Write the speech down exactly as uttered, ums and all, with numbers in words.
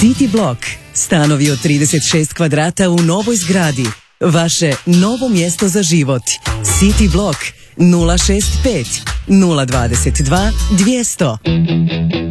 City Block. Stanovi od trideset šest kvadrata u novoj zgradi. Vaše novo mjesto za život. City Block nula šest pet nula dvadeset dva dvjesto.